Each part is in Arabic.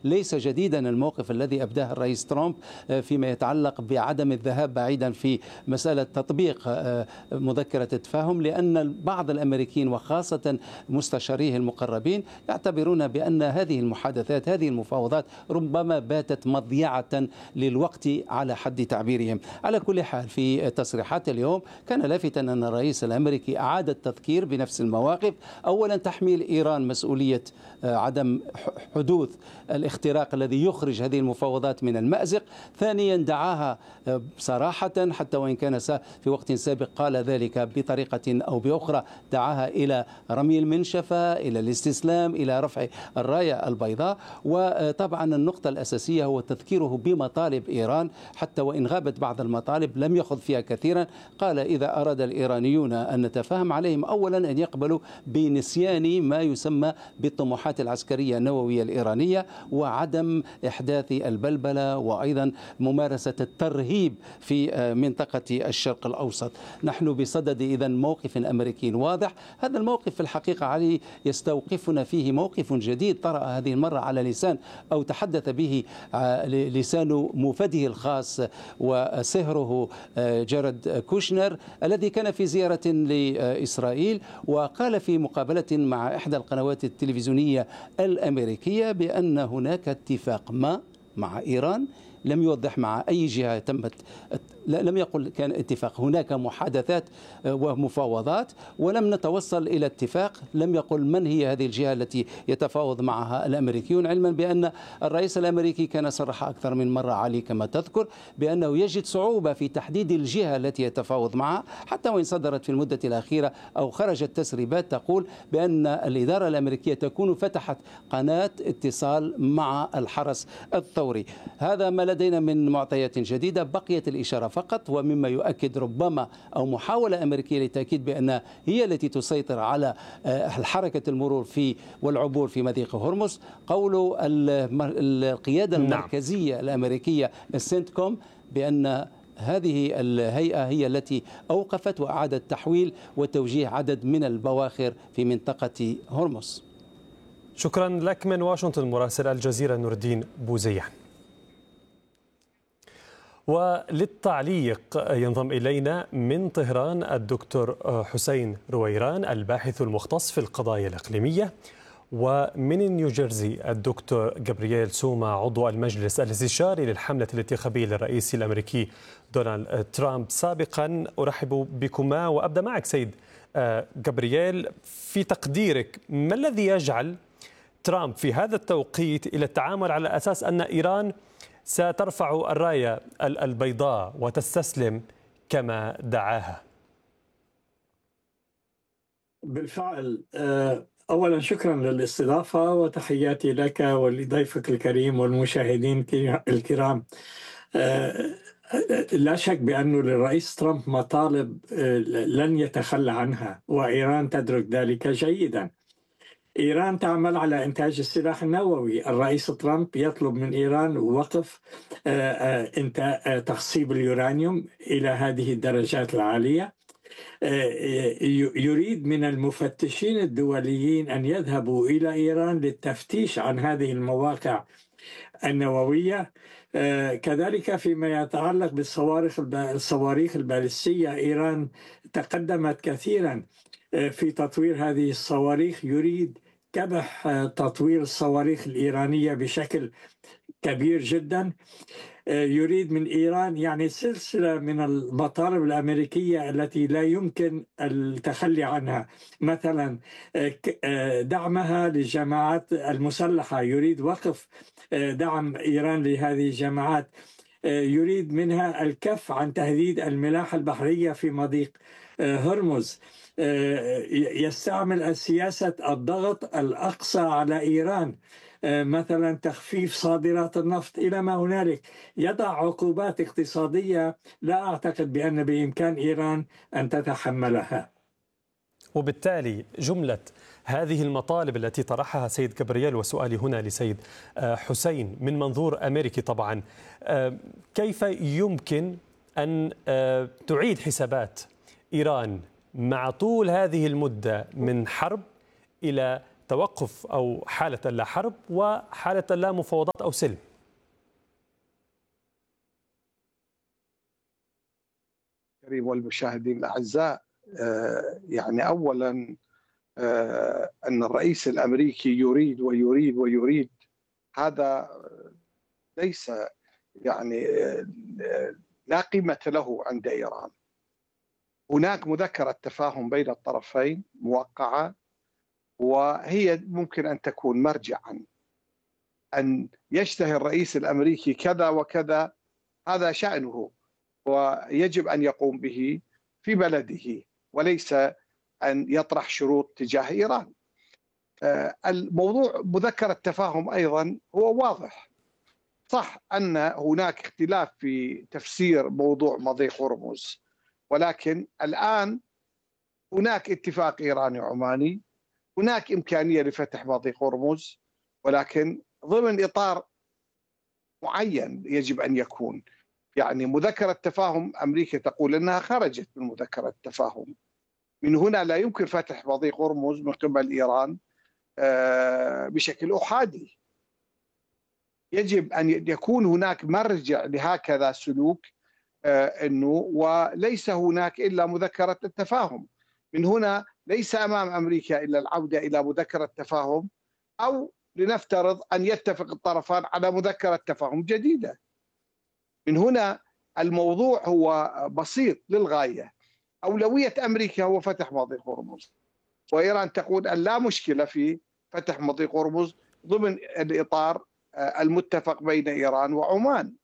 ليس جديدا الموقف الذي أبداه الرئيس ترامب فيما يتعلق بعدم الذهاب بعيدا في مسألة تطبيق مذكرة التفاهم، لأن بعض الأمريكيين وخاصة مستشاريه المقربين يعتبرون بأن هذه المحادثات، هذه المفاوضات ربما باتت مضيعة للوقت على حد تعبيرهم. على كل حال في تصريحات اليوم كان لافتا أن الرئيس الأمريكي أعاد التذكير بنفس المواقف. أولا تحميل إيران مسؤولية عدم حدوث الاختراق الذي يخرج هذه المفاوضات من المأزق. ثانيا دعاها صراحة، حتى وإن كان في وقت سابق قال ذلك بطريقة أو بأخرى، دعاها إلى رمي المنشفة، إلى الاستسلام، إلى رفع الراية البيضاء. وطبعا النقطة الأساسية هو تذكيره بمطالب إيران، حتى وإن غابت بعض المطالب لم يخض فيها كثيرا. قال إذا أراد الإيرانيون أن نتفاهم عليهم أولا أن يقبلوا بنسيان ما يسمى بالطموحات العسكرية النووية الإيرانية، وعدم إحداث البلبلة، وأيضا ممارسة الترهيب في منطقة الشرق الأوسط. نحن بصدد إذن موقف أمريكي واضح. هذا الموقف في الحقيقة علي يستوقفنا فيه موقف جديد طرأ هذه المرة على لسان أو تحدث به لسان موفده الخاص وسهره جارد كوشنر، الذي كان في زيارة لإسرائيل، وقال في مقابلة مع إحدى القنوات التلفزيونية الأمريكية بأن هناك اتفاق ما مع إيران، لم يوضح مع أي جهة تمت، لم يقل كان اتفاق، هناك محادثات ومفاوضات ولم نتوصل إلى اتفاق. لم يقل من هي هذه الجهة التي يتفاوض معها الأمريكيون، علما بأن الرئيس الأمريكي كان صرح أكثر من مرة علي كما تذكر بأنه يجد صعوبة في تحديد الجهة التي يتفاوض معها، حتى وإن صدرت في المدة الأخيرة أو خرجت تسريبات تقول بأن الإدارة الأمريكية تكون فتحت قناة اتصال مع الحرس الثوري. هذا ما لدينا من معطيات جديدة. بقيت الإشارة فقط، ومما يؤكد ربما أو محاولة أمريكية للتأكيد بأن هي التي تسيطر على حركة المرور والعبور في مضيق هرمز، قول القيادة المركزية الأمريكية السنتكوم بأن هذه الهيئة هي التي أوقفت وأعادت تحويل وتوجيه عدد من البواخر في منطقة هرمز. شكرا لك من واشنطن مراسل الجزيرة نور الدين بوزيان. وللتعليق ينضم إلينا من طهران الدكتور حسين رويران الباحث المختص في القضايا الإقليمية، ومن نيوجيرسي الدكتور جابرييل سوما عضو المجلس الاستشاري للحملة الانتخابية للرئيس الأمريكي دونالد ترامب. سابقا أرحب بكما وأبدأ معك سيد جابرييل، في تقديرك ما الذي يجعل ترامب في هذا التوقيت إلى التعامل على أساس أن إيران سترفع الراية البيضاء وتستسلم كما دعاها؟ بالفعل، أولا شكرا للاستضافة وتحياتي لك ولضيفك الكريم والمشاهدين الكرام. لا شك بأنه للرئيس ترامب مطالب لن يتخلى عنها، وإيران تدرك ذلك جيدا. إيران تعمل على إنتاج السلاح النووي. الرئيس ترامب يطلب من إيران وقف تخصيب اليورانيوم إلى هذه الدرجات العالية. يريد من المفتشين الدوليين أن يذهبوا إلى إيران للتفتيش عن هذه المواقع النووية. كذلك فيما يتعلق بالصواريخ البالستية، إيران تقدمت كثيرا في تطوير هذه الصواريخ. يريد كبح تطوير الصواريخ الإيرانية بشكل كبير جدا. يريد من إيران يعني سلسلة من المطالب الأمريكية التي لا يمكن التخلي عنها، مثلا دعمها للجماعات المسلحة. يريد وقف دعم إيران لهذه الجماعات. يريد منها الكف عن تهديد الملاحة البحرية في مضيق هرمز. يستعمل سياسة الضغط الأقصى على إيران، مثلا تخفيف صادرات النفط إلى ما هنالك. يضع عقوبات اقتصادية لا أعتقد بأن بإمكان إيران أن تتحملها. وبالتالي جملة هذه المطالب التي طرحها سيد جابرييل، وسؤالي هنا لسيد حسين من منظور أمريكي طبعا، كيف يمكن أن تعيد حسابات إيران مع طول هذه المدة من حرب إلى توقف أو حالة لا حرب وحالة لا مفاوضات أو سلم؟ كريم والمشاهدين الأعزاء، يعني أولا أن الرئيس الأمريكي يريد ويريد ويريد، هذا ليس يعني لا قيمة له عند إيران. هناك مذكرة تفاهم بين الطرفين موقعة، وهي ممكن أن تكون مرجعا. أن يشتهي الرئيس الأمريكي كذا وكذا هذا شأنه، ويجب أن يقوم به في بلده، وليس أن يطرح شروط تجاه إيران. الموضوع مذكرة تفاهم أيضا هو واضح. صح أن هناك اختلاف في تفسير موضوع مضيق هرمز، ولكن الآن هناك اتفاق إيراني عماني، هناك إمكانية لفتح مضيق هرمز، ولكن ضمن إطار معين يجب أن يكون. يعني مذكرة تفاهم أمريكا تقول أنها خرجت من مذكرة التفاهم، من هنا لا يمكن فتح مضيق هرمز من قبل إيران بشكل أحادي. يجب أن يكون هناك مرجع لهكذا سلوك، أنه وليس هناك إلا مذكرة التفاهم. من هنا ليس أمام أمريكا إلا العودة إلى مذكرة تفاهم، أو لنفترض أن يتفق الطرفان على مذكرة تفاهم جديدة. من هنا الموضوع هو بسيط للغاية. أولوية أمريكا هو فتح مضيق هرمز، وإيران تقول أن لا مشكلة في فتح مضيق هرمز ضمن الإطار المتفق بين إيران وعمان،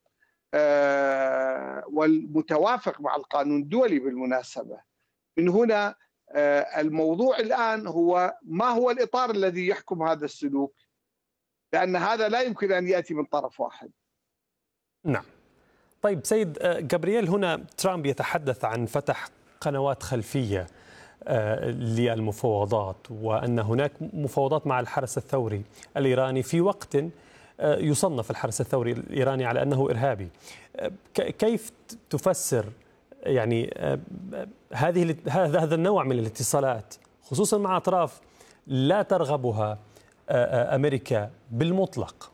والمتوافق مع القانون الدولي بالمناسبة. من هنا الموضوع الآن هو ما هو الإطار الذي يحكم هذا السلوك، لأن هذا لا يمكن أن يأتي من طرف واحد. نعم. طيب سيد جابرييل، هنا ترامب يتحدث عن فتح قنوات خلفية للمفاوضات، وأن هناك مفاوضات مع الحرس الثوري الإيراني في وقت يصنف الحرس الثوري الإيراني على أنه إرهابي. كيف تفسر يعني هذا النوع من الاتصالات، خصوصا مع أطراف لا ترغبها أمريكا بالمطلق؟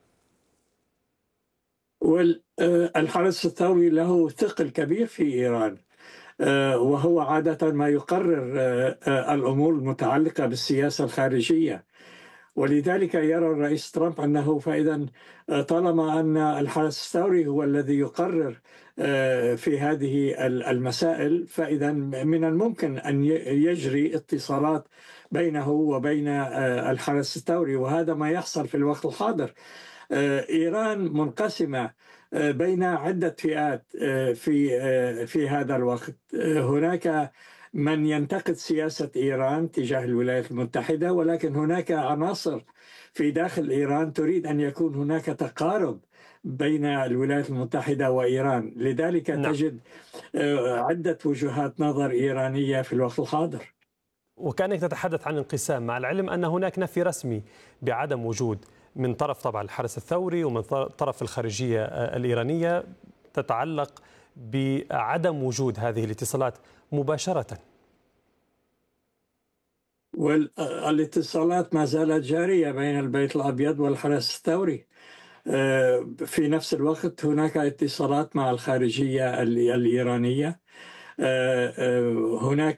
والحرس الثوري له ثقل كبير في إيران، وهو عادة ما يقرر الأمور المتعلقة بالسياسة الخارجية. ولذلك يرى الرئيس ترامب أنه فإذا طالما أن الحرس الثوري هو الذي يقرر في هذه المسائل، فإذا من الممكن أن يجري اتصالات بينه وبين الحرس الثوري، وهذا ما يحصل في الوقت الحاضر. إيران منقسمة بين عدة فئات في هذا الوقت. هناك من ينتقد سياسة إيران تجاه الولايات المتحدة، ولكن هناك عناصر في داخل إيران تريد أن يكون هناك تقارب بين الولايات المتحدة وإيران. لذلك تجد عدة وجهات نظر إيرانية في الوقت الحاضر. وكأنك تتحدث عن انقسام، مع العلم أن هناك نفي رسمي بعدم وجود من طرف طبعا الحرس الثوري ومن طرف الخارجية الإيرانية تتعلق بعدم وجود هذه الاتصالات مباشرة. والاتصالات ما زالت جارية بين البيت الأبيض والحرس الثوري. في نفس الوقت هناك اتصالات مع الخارجية الإيرانية. هناك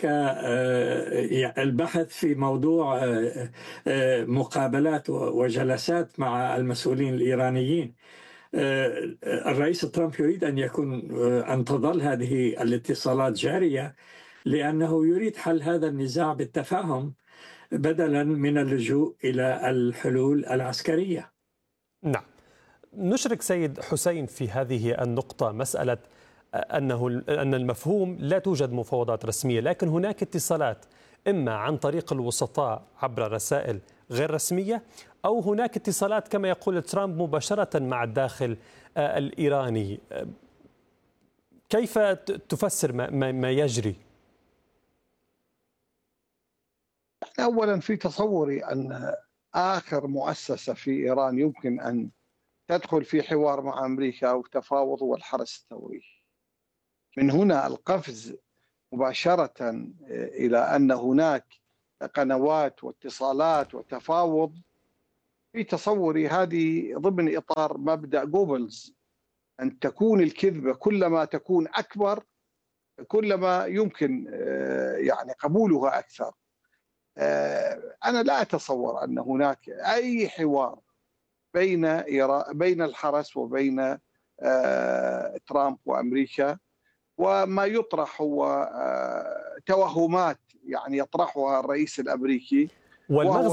البحث في موضوع مقابلات وجلسات مع المسؤولين الإيرانيين. الرئيس ترامب يريد أن تظل هذه الاتصالات جارية، لأنه يريد حل هذا النزاع بالتفاهم بدلا من اللجوء إلى الحلول العسكرية. نعم. نشرك سيد حسين في هذه النقطة، مسألة أن المفهوم لا توجد مفاوضات رسمية، لكن هناك اتصالات إما عن طريق الوسطاء عبر رسائل غير رسمية، أو هناك اتصالات كما يقول ترامب مباشرة مع الداخل الإيراني. كيف تفسر ما يجري؟ أولا في تصوري أن آخر مؤسسة في إيران يمكن أن تدخل في حوار مع أمريكا وتفاوض هو الحرس الثوري. من هنا القفز مباشرة إلى أن هناك قنوات واتصالات وتفاوض. في تصوري هذه ضمن إطار مبدأ جوبلز، أن تكون الكذبة كلما تكون أكبر كلما يمكن يعني قبولها أكثر. أنا لا أتصور أن هناك أي حوار بين الحرس وبين ترامب وأمريكا، وما يطرح هو توهمات يعني يطرحها الرئيس الأمريكي. والمغزى